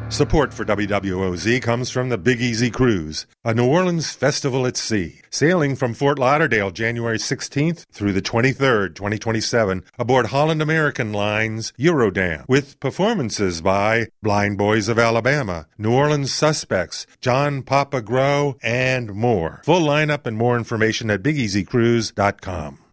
Support for WWOZ comes from the Big Easy Cruise, a New Orleans festival at sea, sailing from Fort Lauderdale January 16th through the 23rd, 2027, aboard Holland American Line's Eurodam, with performances by Blind Boys of Alabama, New Orleans Suspects, John Papa Grow, and more. Full lineup and more information at BigEasyCruise.com.